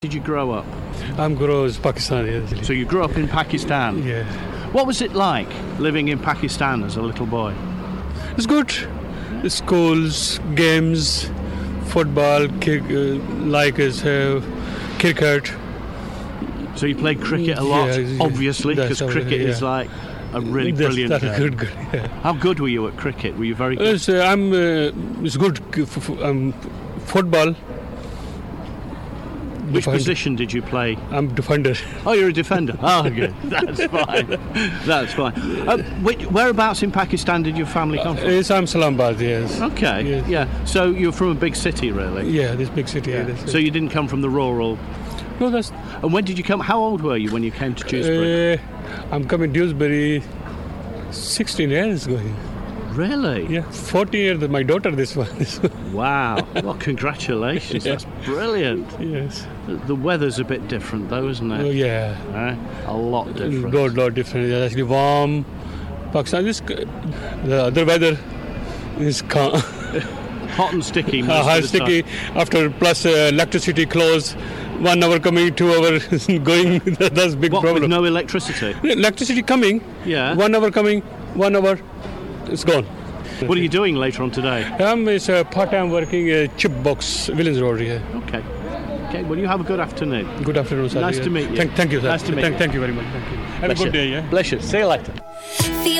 Did you grow up? I'm grows Pakistani actually. So you grew up in Pakistan? Yeah. What was it like living in Pakistan as a little boy? It's good. Schools, games, football, cricket. So you played cricket a lot, obviously, because cricket is like a really brilliant game. Good, yeah. How good were you at cricket? Were you very good? It's good. Football. Which position did you play? I'm defender. Oh, you're a defender. Oh, good. That's fine. That's fine. Whereabouts in Pakistan did your family come from? It's Islamabad, yes. Okay. Yes. Yeah. So you're from a big city, really? Yeah, this big city. Yeah. Yeah. So you didn't come from the rural? No, that's. And when did you come? How old were you when you came to Dewsbury? I'm coming to Dewsbury 16 years ago. Really? Yeah, 40 years. My daughter, this one. Wow. Well, congratulations. Yeah. That's brilliant. Yes. The weather's a bit different, though, isn't it? Oh, yeah. A lot different. Lot different. Yeah, actually warm. Pakistan is the other weather is calm. Hot and sticky. Hot sticky. After plus electricity close. 1 hour coming, 2 hours going. That's big problem. With no electricity? Electricity coming. Yeah. 1 hour coming. 1 hour. It's gone. What are you doing later on today? It's part-time working chip box, Villains Road here. Okay. Okay. Well, you have a good afternoon. Good afternoon, sir. Nice to meet you. Thank you, sir. Nice to meet you. Thank you very much. Thank you. Have a good day. Yeah. Bless you. See you later.